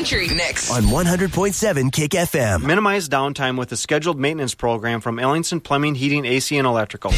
Country. Next. On 100.7 Kick FM. Minimize downtime with a scheduled maintenance program from Ellingson Plumbing, Heating, AC, and Electrical.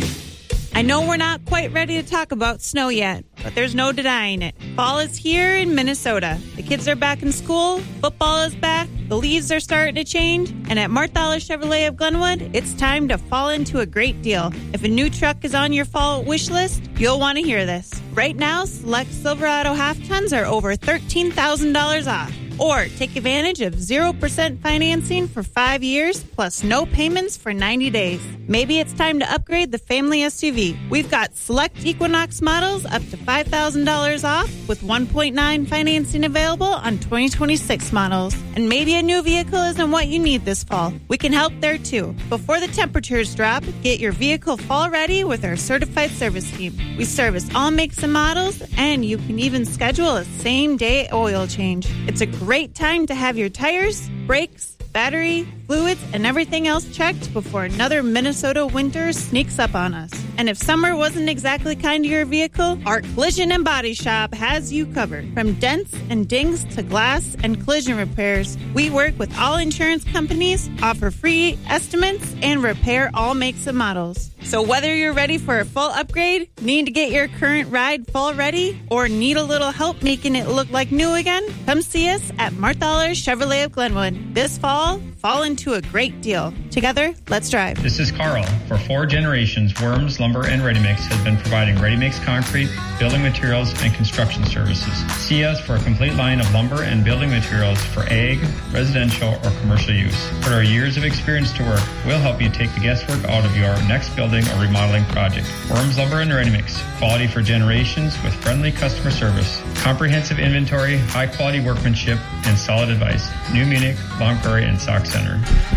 I know we're not quite ready to talk about snow yet, but there's no denying it. Fall is here in Minnesota. The kids are back in school, football is back, the leaves are starting to change, and at Marthaler Chevrolet of Glenwood, it's time to fall into a great deal. If a new truck is on your fall wish list, you'll want to hear this. Right now, select Silverado half-tons are over $13,000 off. Or take advantage of 0% financing for 5 years plus no payments for 90 days. Maybe it's time to upgrade the family SUV. We've got select Equinox models up to $5,000 off with 1.9 financing available on 2026 models. And maybe a new vehicle isn't what you need this fall. We can help there too. Before the temperatures drop, get your vehicle fall ready with our certified service team. We service all makes and models, and you can even schedule a same-day oil change. It's a great time to have your tires, brakes, battery, fluids, and everything else checked before another Minnesota winter sneaks up on us. And if summer wasn't exactly kind to your vehicle, our Collision and Body Shop has you covered. From dents and dings to glass and collision repairs, we work with all insurance companies, offer free estimates, and repair all makes and models. So whether you're ready for a full upgrade, need to get your current ride fall ready, or need a little help making it look like new again, come see us at Marthaler Chevrolet of Glenwood. This fall into a great deal. Together, let's drive. This is Carl. For 4 generations, Worms Lumber and Ready Mix has been providing ready mix concrete, building materials, and construction services. See us for a complete line of lumber and building materials for ag, residential, or commercial use. Put our years of experience to work. We'll help you take the guesswork out of your next building or remodeling project. Worms Lumber and Ready Mix. Quality for generations with friendly customer service. Comprehensive inventory, high quality workmanship, and solid advice. New Munich, Long Prairie, and Sauk Center.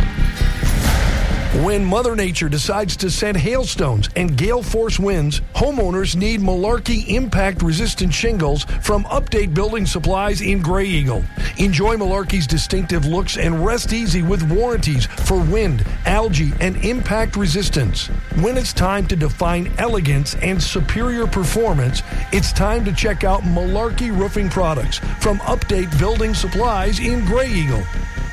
When Mother Nature decides to send hailstones and gale force winds, homeowners need Malarkey impact-resistant shingles from Update Building Supplies in Grey Eagle. Enjoy Malarkey's distinctive looks and rest easy with warranties for wind, algae, and impact resistance. When it's time to define elegance and superior performance, it's time to check out Malarkey Roofing Products from Update Building Supplies in Grey Eagle.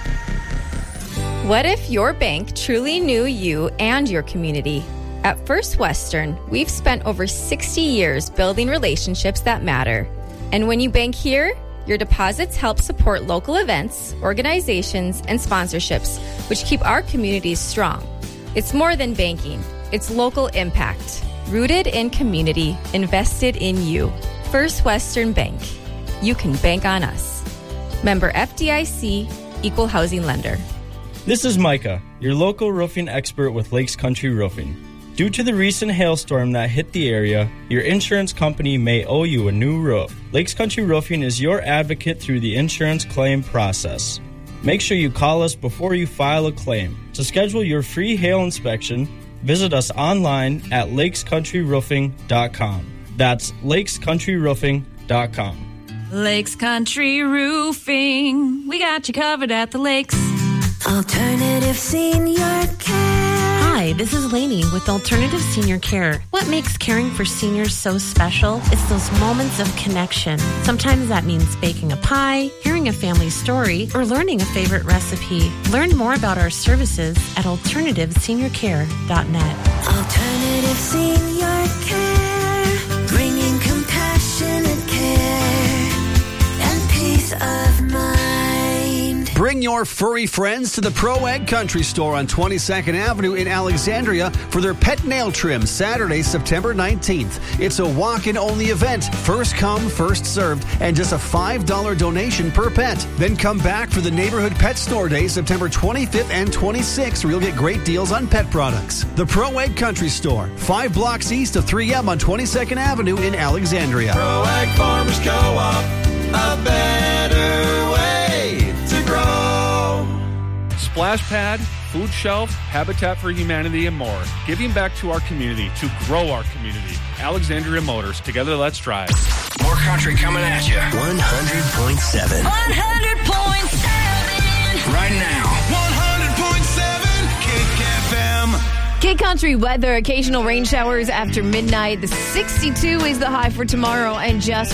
What if your bank truly knew you and your community? At First Western, we've spent over 60 years building relationships that matter. And when you bank here, your deposits help support local events, organizations, and sponsorships, which keep our communities strong. It's more than banking. It's local impact. Rooted in community, invested in you. First Western Bank. You can bank on us. Member FDIC, Equal Housing Lender. This is Micah, your local roofing expert with Lakes Country Roofing. Due to the recent hailstorm that hit the area, your insurance company may owe you a new roof. Lakes Country Roofing is your advocate through the insurance claim process. Make sure you call us before you file a claim. To schedule your free hail inspection, visit us online at lakescountryroofing.com. That's lakescountryroofing.com. Lakes Country Roofing. We got you covered at the lakes. Alternative Senior Care. Hi, this is Lainey with Alternative Senior Care. What makes caring for seniors so special is those moments of connection. Sometimes that means baking a pie, hearing a family story, or learning a favorite recipe. Learn more about our services at AlternativeSeniorCare.net. Alternative Senior Care, bringing compassionate care and peace of mind. Bring your furry friends to the Pro Ag Country Store on 22nd Avenue in Alexandria for their pet nail trim Saturday, September 19th. It's a walk-in only event. First come, first served, and just a $5 donation per pet. Then come back for the Neighborhood Pet Store Day, September 25th and 26th, where you'll get great deals on pet products. The Pro Ag Country Store, 5 blocks east of 3M on 22nd Avenue in Alexandria. Pro Ag Farmers Co-op, a better way to grow. Splash Pad, Food Shelf, Habitat for Humanity, and more. Giving back to our community to grow our community. Alexandria Motors. Together, let's drive. More country coming at you. 100.7. 100.7. Right now. 100.7 Kick FM. Kick Country weather. Occasional rain showers after midnight. The 62 is the high for tomorrow, and just